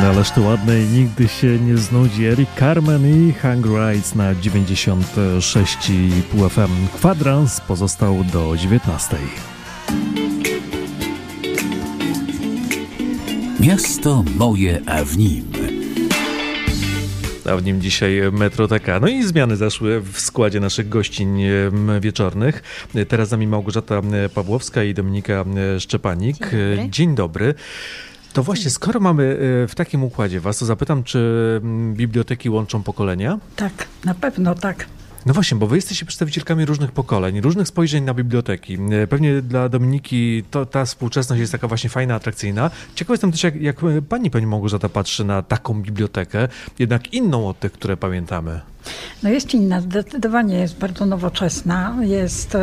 No ależ to ładne i nigdy się nie znudzi. Eric Carmen i Hungry Eyes na 96,5 FM. Kwadrans pozostał do 19. Miasto moje, a w nim. A w nim dzisiaj Metroteka. No i zmiany zaszły w składzie naszych gościń wieczornych. Teraz z nami Małgorzata Pawłowska i Dominika Szczepanik. Dzień dobry. Dzień dobry. To właśnie, skoro mamy w takim układzie was, to zapytam, czy biblioteki łączą pokolenia? Tak, na pewno tak. No właśnie, bo wy jesteście przedstawicielkami różnych pokoleń, różnych spojrzeń na biblioteki. Pewnie dla Dominiki ta współczesność jest taka właśnie fajna, atrakcyjna. Ciekaw jestem też, jak pani Małgorzata patrzy na taką bibliotekę, jednak inną od tych, które pamiętamy. No jest inna, zdecydowanie jest bardzo nowoczesna, jest...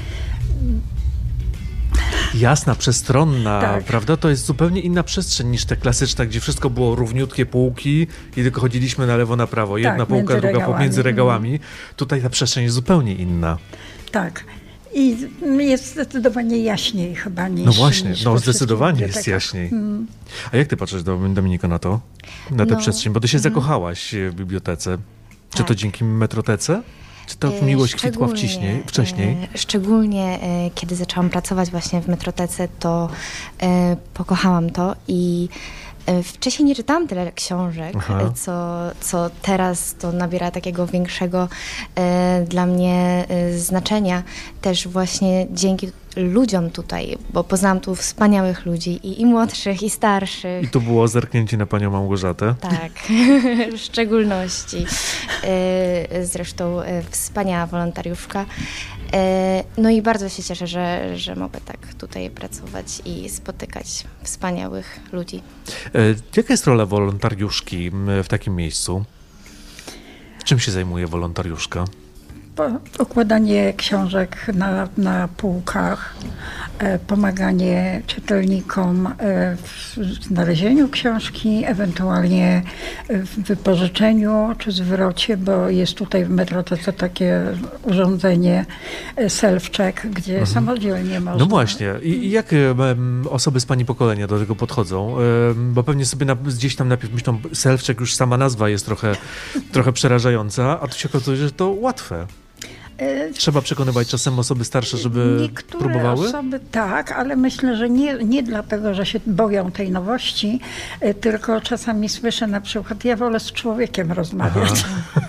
Jasna, przestronna, Tak. prawda? To jest zupełnie inna przestrzeń niż te klasyczne, gdzie wszystko było równiutkie półki i tylko chodziliśmy na lewo, na prawo. Jedna Tak, półka, między druga regałami. pomiędzy regałami. Tutaj ta przestrzeń jest zupełnie inna. Tak. I jest zdecydowanie jaśniej chyba niż... No właśnie, niż no we zdecydowanie wszystkich jest bibliotekach. jaśniej. A jak ty patrzysz, Dominiko, na to? Na tę No, przestrzeń? Bo ty się zakochałaś w bibliotece. Czy to Tak. dzięki Metrotece? Czy to miłość kwitła wcześniej? Szczególnie kiedy zaczęłam pracować właśnie w Metrotece, to pokochałam to i wcześniej nie czytałam tyle książek, Aha. co teraz to nabiera takiego większego dla mnie znaczenia. Też właśnie dzięki ludziom tutaj, bo poznałam tu wspaniałych ludzi i młodszych, i starszych. I tu było zerknięcie na panią Małgorzatę. Tak, w szczególności. Zresztą wspaniała wolontariuszka. No i bardzo się cieszę, że mogę tak tutaj pracować i spotykać wspaniałych ludzi. Jaka jest rola wolontariuszki w takim miejscu? Czym się zajmuje wolontariuszka? Układanie książek na półkach, pomaganie czytelnikom w znalezieniu książki, ewentualnie w wypożyczeniu czy zwrocie, bo jest tutaj w Metrotece takie urządzenie self-check, gdzie samodzielnie można... No właśnie. I jak osoby z pani pokolenia do tego podchodzą? Bo pewnie sobie gdzieś tam najpierw myślą, self-check, już sama nazwa jest trochę przerażająca, a tu się okazuje, że to łatwe. Trzeba przekonywać czasem osoby starsze, żeby Niektóre próbowały? osoby tak, ale myślę, że nie dlatego, że się boją tej nowości, tylko czasami słyszę na przykład, ja wolę z człowiekiem rozmawiać.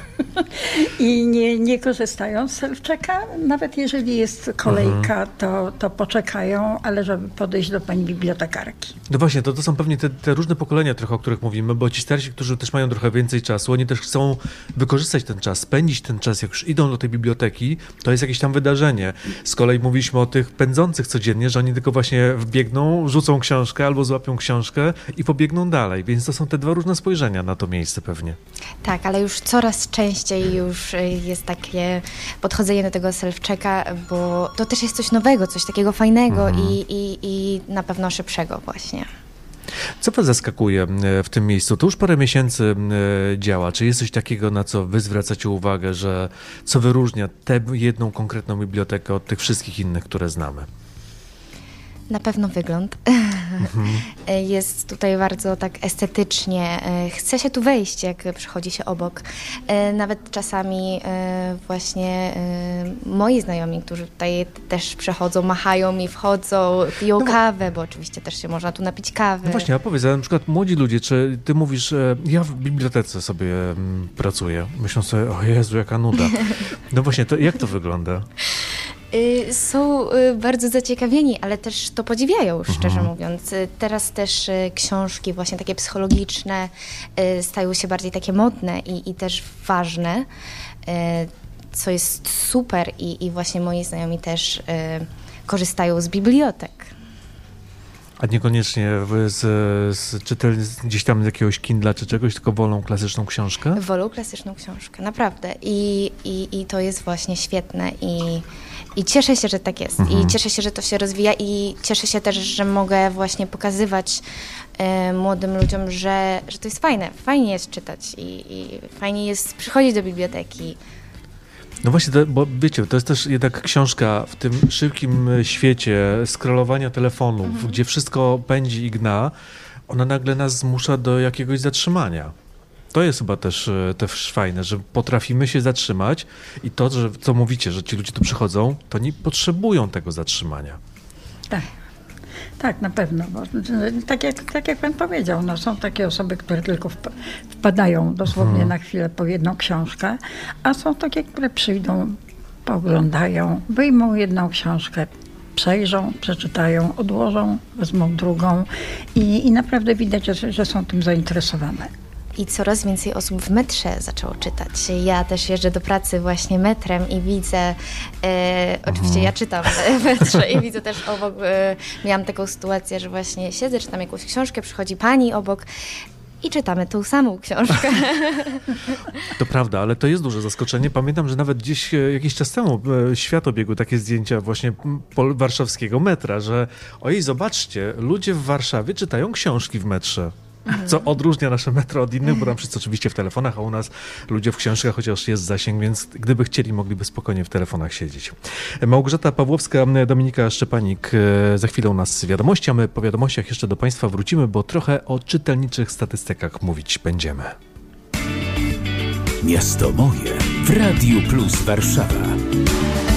I nie korzystają z self-checka. Nawet jeżeli jest kolejka, to poczekają, ale żeby podejść do pani bibliotekarki. No właśnie, to są pewnie te różne pokolenia trochę, o których mówimy, bo ci starsi, którzy też mają trochę więcej czasu, oni też chcą wykorzystać ten czas, spędzić ten czas, jak już idą do tej biblioteki, to jest jakieś tam wydarzenie. Z kolei mówiliśmy o tych pędzących codziennie, że oni tylko właśnie wbiegną, rzucą książkę albo złapią książkę i pobiegną dalej, więc to są te dwa różne spojrzenia na to miejsce pewnie. Tak, ale już coraz częściej już jest takie podchodzenie do tego self-checka, bo to też jest coś nowego, coś takiego fajnego i na pewno szybszego właśnie. Co was zaskakuje w tym miejscu? To już parę miesięcy działa. Czy jest coś takiego, na co wy zwracacie uwagę, że co wyróżnia tę jedną konkretną bibliotekę od tych wszystkich innych, które znamy? Na pewno wygląd. Jest tutaj bardzo tak estetycznie. Chce się tu wejść, jak przychodzi się obok. Nawet czasami właśnie moi znajomi, którzy tutaj też przechodzą, machają mi, wchodzą, piją kawę, bo oczywiście też się można tu napić kawy. No właśnie, a powiedz, a na przykład młodzi ludzie, czy ty mówisz, ja w bibliotece sobie pracuję, myślą sobie, o Jezu, jaka nuda. No właśnie, to jak to wygląda? Są bardzo zaciekawieni, ale też to podziwiają, szczerze mówiąc. Teraz też książki właśnie takie psychologiczne stają się bardziej takie modne i też ważne, co jest super i właśnie moi znajomi też korzystają z bibliotek. A niekoniecznie gdzieś tam z jakiegoś Kindla czy czegoś, tylko wolą klasyczną książkę? Wolą klasyczną książkę, naprawdę. I to jest właśnie świetne i cieszę się, że tak jest. I cieszę się, że to się rozwija i cieszę się też, że mogę właśnie pokazywać młodym ludziom, że to jest fajne. Fajnie jest czytać i fajnie jest przychodzić do biblioteki. No właśnie, bo wiecie, to jest też jednak książka w tym szybkim świecie scrollowania telefonów, gdzie wszystko pędzi i gna. ona nagle nas zmusza do jakiegoś zatrzymania. To jest chyba też fajne, że potrafimy się zatrzymać i to, że co mówicie, że ci ludzie tu przychodzą, to nie potrzebują tego zatrzymania. Tak. Tak, na pewno. Bo, tak jak pan powiedział, no, są takie osoby, które tylko wpadają dosłownie na chwilę po jedną książkę, a są takie, które przyjdą, pooglądają, wyjmą jedną książkę, przejrzą, przeczytają, odłożą, wezmą drugą i naprawdę widać, że są tym zainteresowane. I coraz więcej osób w metrze zaczęło czytać. Ja też jeżdżę do pracy właśnie metrem i widzę, oczywiście ja czytam w metrze i widzę też obok, miałam taką sytuację, że właśnie siedzę, czytam jakąś książkę, przychodzi pani obok i czytamy tą samą książkę. To prawda, ale to jest duże zaskoczenie. Pamiętam, że nawet gdzieś jakiś czas temu świat obiegły takie zdjęcia właśnie warszawskiego metra, że ojej, zobaczcie, ludzie w Warszawie czytają książki w metrze. Co odróżnia nasze metro od innych, bo tam wszyscy oczywiście w telefonach, a u nas ludzie w książkach, chociaż jest zasięg, więc gdyby chcieli, mogliby spokojnie w telefonach siedzieć. Małgorzata Pawłowska, Dominika Szczepanik, za chwilę u nas wiadomości, a my po wiadomościach jeszcze do Państwa wrócimy, bo trochę o czytelniczych statystykach mówić będziemy. Miasto moje w Radiu Plus Warszawa.